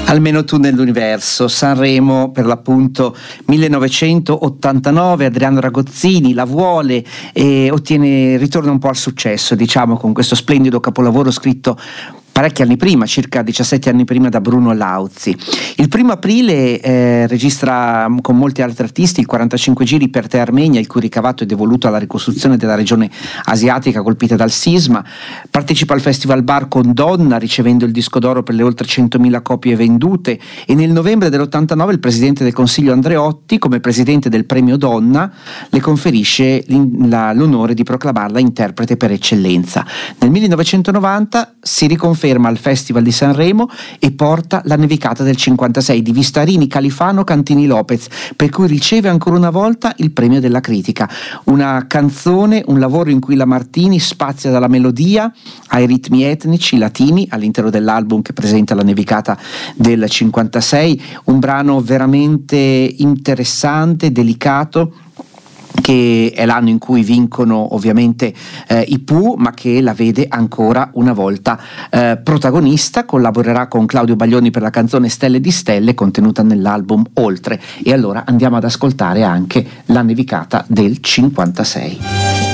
Almeno tu nell'universo, Sanremo per l'appunto 1989, Adriano Ragozzini la vuole e ritorna un po' al successo, diciamo, con questo splendido capolavoro scritto parecchi anni prima, circa 17 anni prima, da Bruno Lauzi. Il 1 aprile registra con molti altri artisti il 45 giri per Te Armenia, il cui ricavato è devoluto alla ricostruzione della regione asiatica colpita dal sisma. Partecipa al Festival Bar con Donna, ricevendo il disco d'oro per le oltre 100.000 copie vendute, e nel novembre dell'89 il presidente del Consiglio Andreotti, come presidente del premio Donna, le conferisce l'onore di proclamarla interprete per eccellenza. Nel 1990 si riconferma al Festival di Sanremo e porta La nevicata del 56 di Vistarini, Califano, Cantini Lopez, per cui riceve ancora una volta il premio della critica. Una canzone, un lavoro in cui la Martini spazia dalla melodia ai ritmi etnici latini all'interno dell'album che presenta La nevicata del 56, un brano veramente interessante, delicato, che è l'anno in cui vincono ovviamente i Pooh, ma che la vede ancora una volta protagonista. Collaborerà con Claudio Baglioni per la canzone Stelle di Stelle, contenuta nell'album Oltre, e allora andiamo ad ascoltare anche La nevicata del 56.